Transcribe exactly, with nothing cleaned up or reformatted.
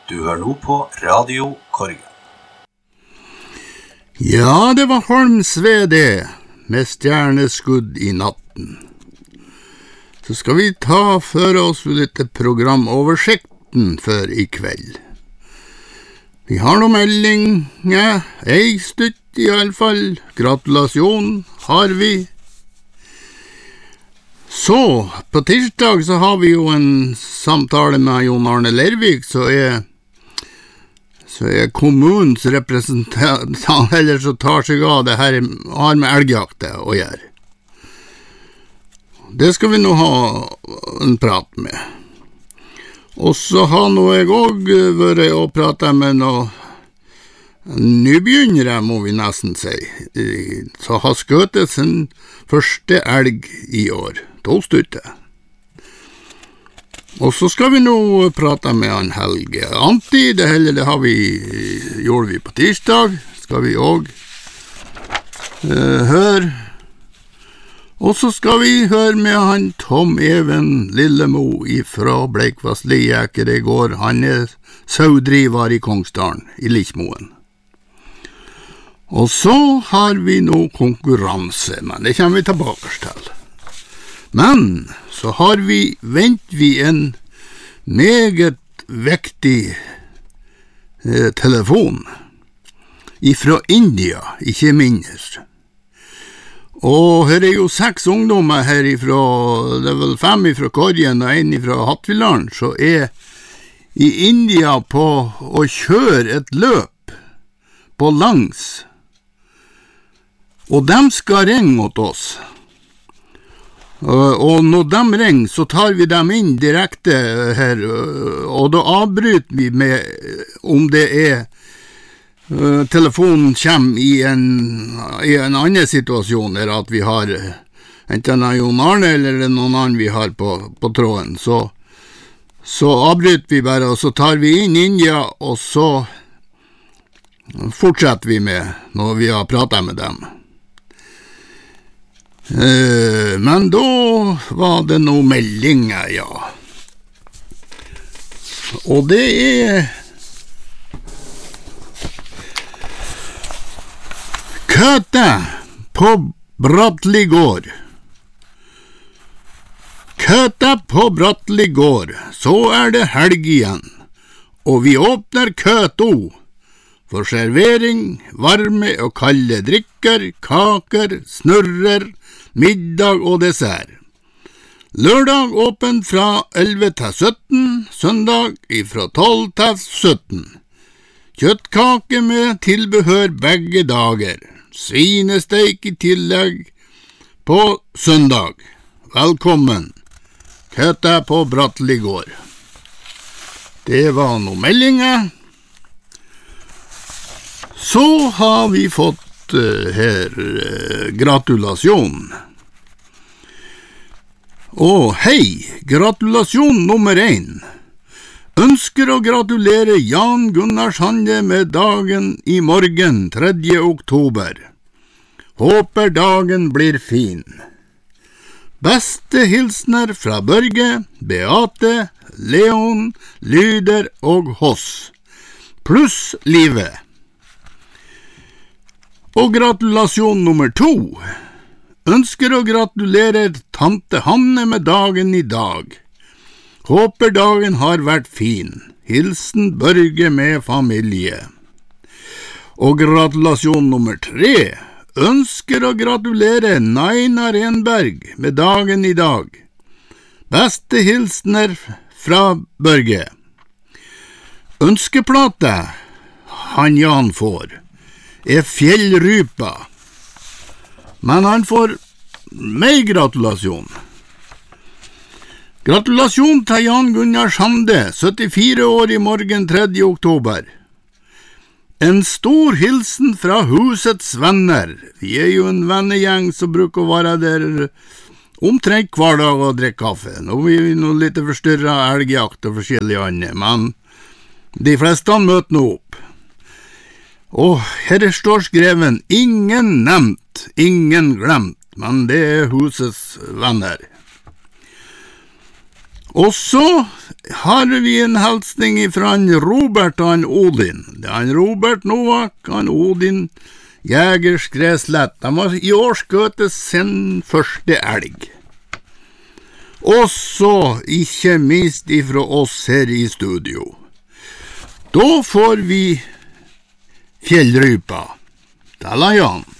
Du hører nå på Radio Korgen. Ja, det var Holmsved det, med stjerneskudd i natten. Så skal vi ta for oss litt programoversikten for i kveld. Vi har noe melding, ja, ei stutt i alle fall. Gratulasjon har vi. Så, på tirsdag så har vi jo en samtale med Jon Arne Lervik, så er Så er kommunens representant, eller så tar seg av det her, har med elgjakte å gjøre. Det skal vi nå ha en prat med. Og så har nå jeg også vært og pratet med noen nybegynnere, må vi nesten si. Så har skjøtet sin første elg i år, to stykker. Og så skal vi nå prate med han Helge Anti, det hele det har vi, gjorde vi på tirsdag, skal vi også uh, høre. Og så skal vi høre med han Tom Even Lillemo fra Bleikvass Lijeker i går, han er saudriver i Kongsdalen, i Lichmoen. Og så har vi nå konkurranse, men det kommer vi tilbake til. Men så har vi, vent vi en meget vektig eh, telefon ifra India, ikke minst. Og her er jo seks ungdommer her ifra, det er vel fem ifra Korgen og en ifra Hattviland, så er i India på å kjøre et løp på langs. Og de skal ringe mot oss. Uh, og når de ringer, så tar vi dem inn direkte her, uh, og da avbryter vi med om det er uh, telefonen kommer i en, i en annen situasjon, der at vi har enten Jon Arne eller noen annen vi har på, på tråden, så, så avbryter vi bare, og så tar vi inn India, og så fortsetter vi med når vi har pratet med dem. Uh, men da var det noen meldinger, ja. Og det er Køte på Brattli gård. Køte på Brattli gård, så er det helg igjen, og vi åpner Køto for servering, varme og kalde drikker, kaker, snurrer, middag og dessert. Lørdag åpen fra elleve til sytten, søndag fra tolv til sytten. Kjøttkake med tilbehør begge dager. Svinesteik i tillegg på søndag. Velkommen. Køte på Brattli gård. Det var noen meldinger. Så har vi fått her uh, gratulasjon. Og hei, gratulasjon nummer én. Ønsker å gratulere Jan Gunnar Sande med dagen i morgen, tredje oktober. Håper dagen blir fin. Beste hilsner fra Børge, Beate, Leon, Lyder og Hoss. Pluss livet. Og gratulasjon nummer to. Ønsker å gratulere tante Hanne med dagen i dag. Håper dagen har vært fin. Hilsen Børge med familie. Og gratulasjon nummer tre. Ønsker å gratulere Naina Renberg med dagen i dag. Beste hilsner fra Børge. Ønskeplate han Jan får er fjellrypa, men han får meg gratulasjon. Gratulasjon til Jan Gunnar Sande, syttifire år i morgen, tredje oktober. En stor hilsen fra husets venner. Vi er jo en vennegjeng som bruker å være der omtrent hver dag og drikke kaffe. Nå er vi noe litt forstyrret elgjakt og forskjellige andre, men de fleste møter nå opp. Og her står skreven, ingen nevnt, ingen glemt, men det er husets venner. Og så har vi en hilsning fra han Robert og han Odin. Det er han Robert Novak, han Odin Jægers Græslett. De har i år skutt sin første elg. Og så, ikke minst ifra oss her i studio. Da får vi fjellrypa. Tala Jan.